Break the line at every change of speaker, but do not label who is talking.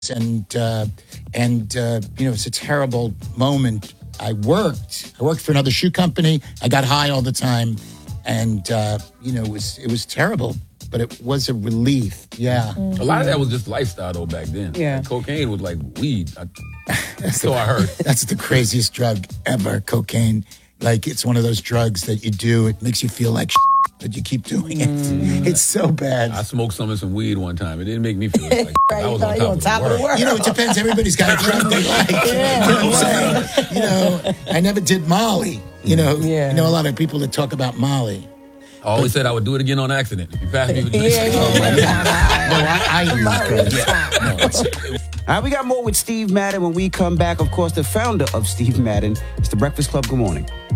It's a terrible moment. I worked for another shoe company. I got high all the time, and it was terrible, but it was a relief. Yeah,
a lot of that was just lifestyle though back then.
Yeah,
like, cocaine was like weed. So I heard.
That's the craziest drug ever. Cocaine, like it's one of those drugs that you do. It makes you feel like. But you keep doing it. It's so bad.
I smoked some weed one time. It didn't make me feel like
right,
I was on top of the world.
It depends. Everybody's got a drug they like.
Yeah.
You know what I'm saying? I never did Molly. You know a lot of people that talk about Molly.
I always said I would do it again on accident. If you pass me with
All right, we got more with Steve Madden when we come back. Of course, the founder of Steve Madden. It's The Breakfast Club. Good morning.